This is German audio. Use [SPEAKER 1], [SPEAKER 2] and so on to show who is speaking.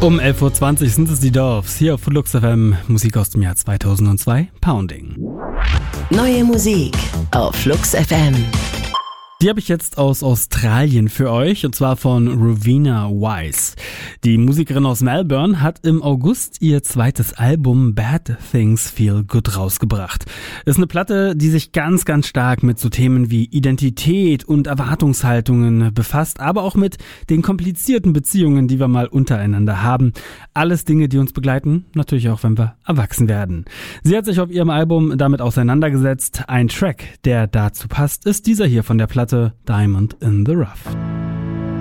[SPEAKER 1] Um 11.20 Uhr sind es die Dorfs, hier auf Flux FM, Musik aus dem Jahr 2002, Pounding.
[SPEAKER 2] Neue Musik auf Flux FM.
[SPEAKER 1] Die habe ich jetzt aus Australien für euch, und zwar von Rowena Wise. Die Musikerin aus Melbourne hat im August ihr zweites Album Bad Things Feel Good rausgebracht. Ist eine Platte, die sich ganz, ganz stark mit so Themen wie Identität und Erwartungshaltungen befasst, aber auch mit den komplizierten Beziehungen, die wir mal untereinander haben. Alles Dinge, die uns begleiten, natürlich auch, wenn wir erwachsen werden. Sie hat sich auf ihrem Album damit auseinandergesetzt. Ein Track, der dazu passt, ist dieser hier von der Platte Diamond in the Rough.